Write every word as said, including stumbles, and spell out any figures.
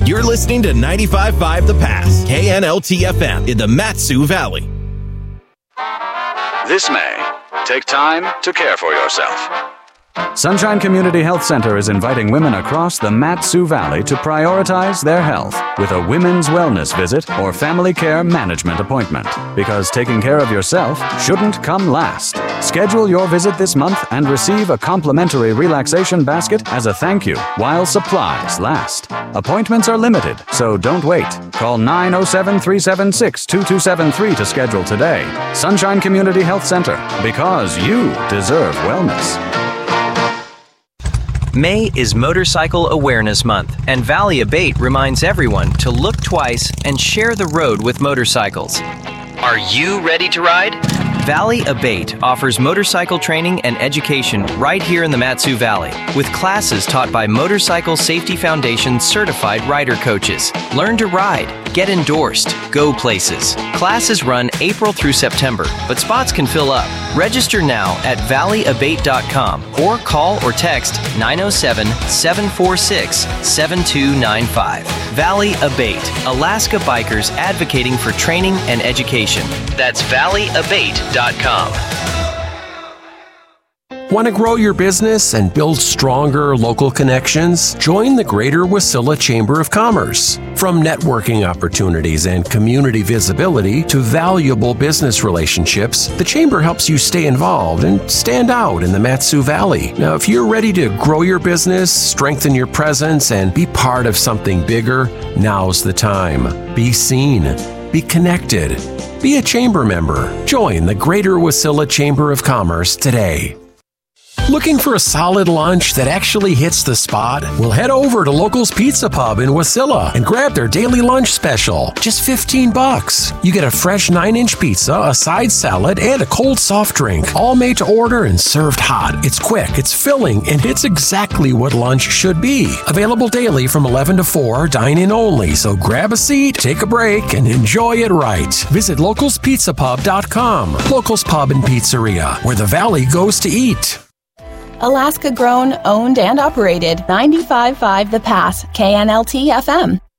You're listening to ninety-five point five The Pass, K N L T F M in the Mat-Su Valley. This May, take time to care for yourself. Sunshine Community Health Center is inviting women across the Mat-Su Valley to prioritize their health with a women's wellness visit or family care management appointment. Because taking care of yourself shouldn't come last. Schedule your visit this month and receive a complimentary relaxation basket as a thank you while supplies last. Appointments are limited, so don't wait. Call nine oh seven, three seven six, two two seven three to schedule today. Sunshine Community Health Center, because you deserve wellness. May is Motorcycle Awareness Month, and Valley Abate reminds everyone to look twice and share the road with motorcycles. Are you ready to ride? Valley Abate offers motorcycle training and education right here in the Mat-Su Valley, with classes taught by Motorcycle Safety Foundation certified rider coaches. Learn to ride, get endorsed, go places. Classes run April through September, but spots can fill up. Register now at valley abate dot com or call or text nine oh seven, seven four six, seven two nine five. Valley Abate, Alaska bikers advocating for training and education. That's valley abate dot com. Want to grow your business and build stronger local connections? Join the Greater Wasilla Chamber of Commerce. From networking opportunities and community visibility to valuable business relationships, the Chamber helps you stay involved and stand out in the Mat-Su Valley. Now, if you're ready to grow your business, strengthen your presence, and be part of something bigger, now's the time. Be seen. Be connected. Be a Chamber member. Join the Greater Wasilla Chamber of Commerce today. Looking for a solid lunch that actually hits the spot? Well, head over to Locals Pizza Pub in Wasilla and grab their daily lunch special. Just fifteen bucks. You get a fresh nine-inch pizza, a side salad, and a cold soft drink, all made to order and served hot. It's quick, it's filling, and it's exactly what lunch should be. Available daily from eleven to four, dine-in only, so grab a seat, take a break, and enjoy it right. Visit locals pizza pub dot com. Locals Pub and Pizzeria, where the Valley goes to eat. Alaska grown, owned, and operated. ninety-five point five The Pass, K N L T F M.